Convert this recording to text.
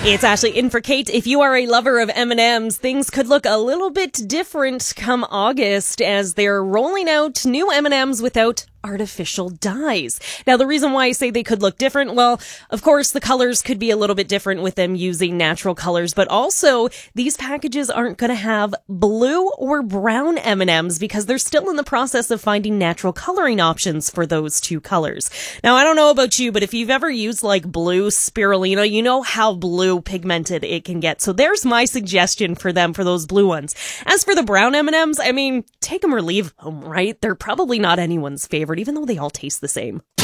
It's Ashley in for Kate. If you are a lover of M&Ms, things could look a little bit different come August as they're rolling out new M&Ms without artificial dyes. Now, the reason why I say they could look different, well, of course, the colors could be a little bit different with them using natural colors, but also these packages aren't going to have blue or brown M&Ms because they're still in the process of finding natural coloring options for those two colors. Now, I don't know about you, but if you've ever used like blue spirulina, you know how blue pigmented it can get. So there's my suggestion for them for those blue ones. As for the brown M&Ms, I mean, take them or leave them, right? They're probably not anyone's favorite, even though they all taste the same.